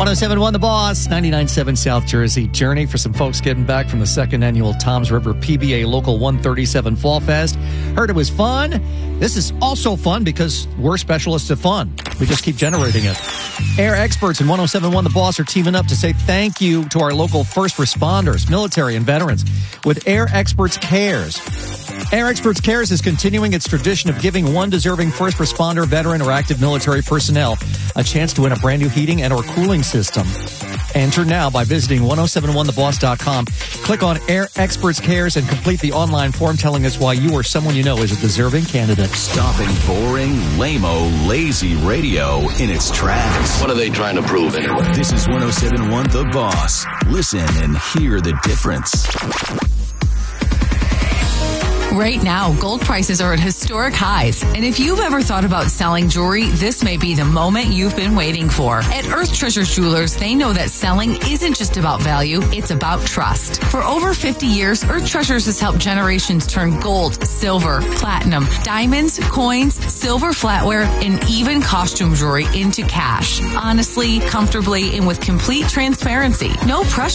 107.1 The Boss, 99.7 South Jersey. Journey for some folks getting back from the second annual Toms River PBA Local 137 Fall Fest. Heard it was fun. This is also fun because we're specialists of fun. We just keep generating it. Air experts in 107.1 The Boss are teaming up to say thank you to our local first responders, military, and veterans with Air Experts Cares. Air Experts Cares is continuing its tradition of giving one deserving first responder, veteran, or active military personnel a chance to win a brand new heating and or cooling system. Enter now by visiting 1071theboss.com. Click on Air Experts Cares and complete the online form telling us why you or someone you know is a deserving candidate. Stopping boring, lame-o, lazy radio in its tracks. What are they trying to prove anyway? This is 1071 The Boss. Listen and hear the difference. Right now, gold prices are at historic highs. And if you've ever thought about selling jewelry, this may be the moment you've been waiting for. At Earth Treasures Jewelers, they know that selling isn't just about value, it's about trust. For over 50 years, Earth Treasures has helped generations turn gold, silver, platinum, diamonds, coins, silver flatware, and even costume jewelry into cash. Honestly, comfortably, and with complete transparency. No pressure.